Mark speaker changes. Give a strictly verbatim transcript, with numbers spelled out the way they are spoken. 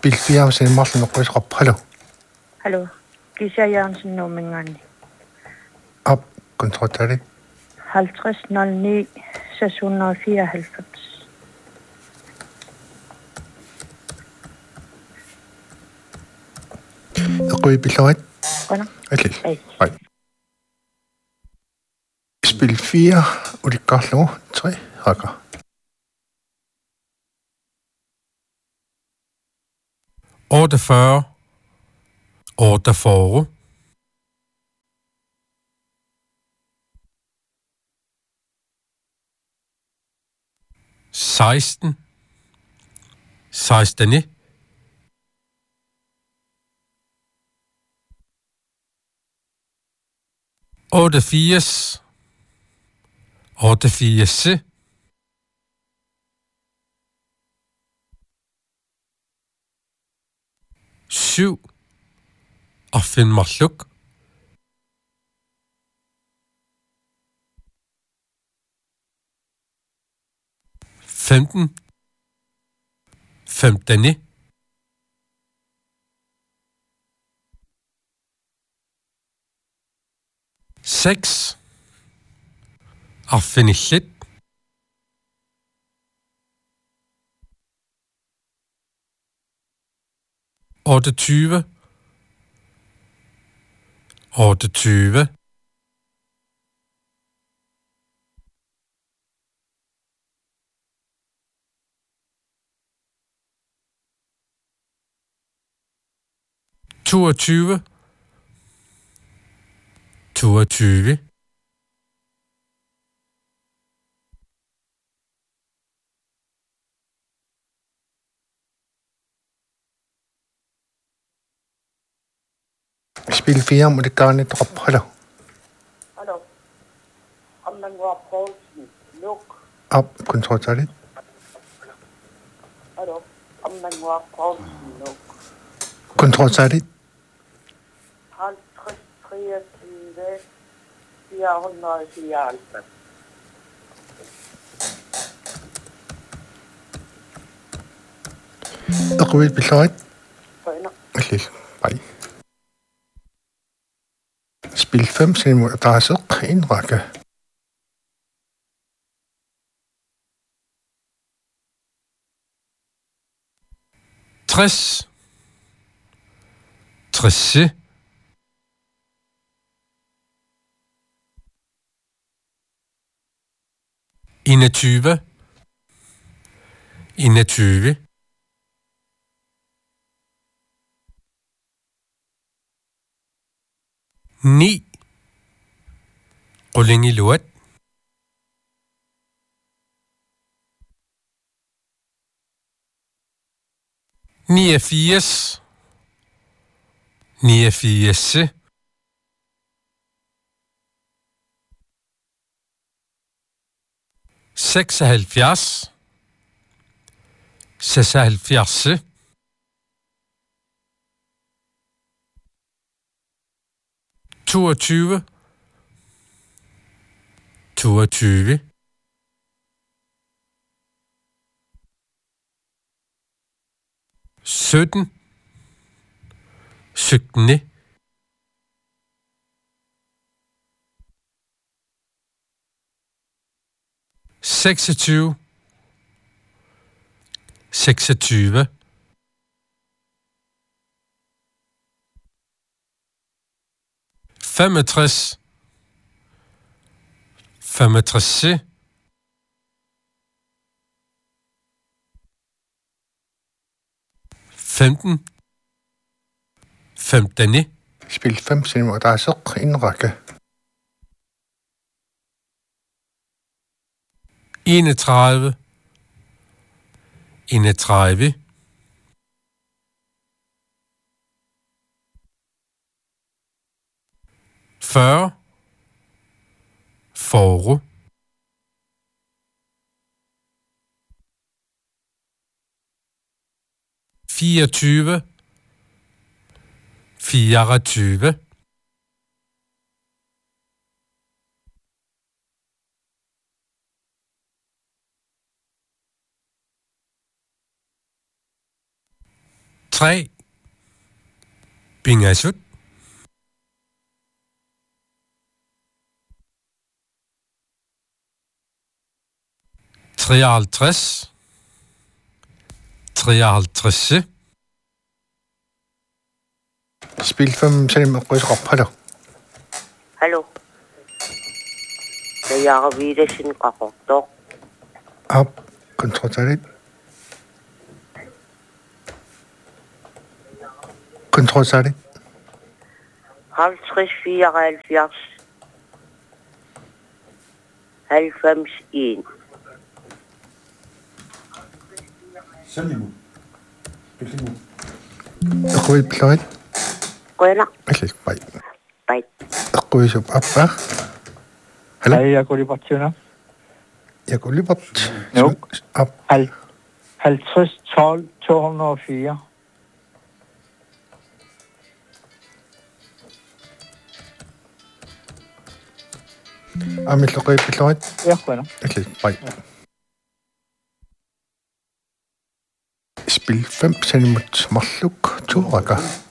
Speaker 1: Spil fire, hvis en morsen og prøver op. Hallo.
Speaker 2: Hallo. Gisja Jørgensen, nummeren.
Speaker 1: Op, kontrol til det.
Speaker 2: halvtreds nul ni seks hundrede og fireoghalvfems.
Speaker 1: Røg billøjet.
Speaker 2: Godt.
Speaker 1: Okay. Hej. Spil fire, og det går nu. tre, højre.
Speaker 3: otteogfyrre, otteogfyrre, seksten, seksten, otteogfirs, otteogfirs, syv, og femogtyve, femten, femten, seks, og femogfirs, otteogtyve, otteogtyve, toogtyve, toogtyve,
Speaker 1: Spil fire, må det gerne drop. Hallo.
Speaker 4: Hallo. Om man går Poulsen, luk.
Speaker 1: Op, kontrol til det.
Speaker 4: Hallo. Om man går Poulsen, luk.
Speaker 1: Kontrol til det.
Speaker 4: halvtreds treogtyve fire hundrede og fireoghalvfems.
Speaker 1: Røg billøjet.
Speaker 4: Bøjner.
Speaker 1: Okay. Hej. Spil fem, så må der er så en række.
Speaker 3: tres, tres, enogtyve, enogtyve, ni, Rulling i lort, niogfirs, niogfirs, seksoghalvfjerds, seksoghalvfjerds, toogtyve, toogtyve, sytten, sytten, seksogtyve, seksogtyve, femogtres, femogtres, femten, femten,
Speaker 1: Spil fem, så må der er så en række.
Speaker 3: enogtredive, enogtredive, fyrre, fyrre, fireogtyve, fireogtyve, tre. Bingasut. treoghalvtreds. treoghalvtreds.
Speaker 1: Spil fem centimeter rappalo.
Speaker 4: Hallo. Det er Jakob Widersen fra Rostock.
Speaker 1: Op. Kontrolsalit. Kontrolsalit.
Speaker 4: halvtreds fireoghalvfjerds. halvfems en.
Speaker 5: Send Beklimo.
Speaker 1: Aqui plot.
Speaker 4: Grønner.
Speaker 1: Okay, bye.
Speaker 4: Bye.
Speaker 1: Aqui så appa. Hallo.
Speaker 6: Hej, jeg går lige på tjener.
Speaker 1: Jeg går lige bort.
Speaker 6: Jo.
Speaker 1: Op.
Speaker 6: halvtreds tolv to hundrede og fire.
Speaker 1: Amil aqui plot.
Speaker 6: Ja, grønner.
Speaker 1: Okay, bye. Spil fem centimeter malluk to rækker.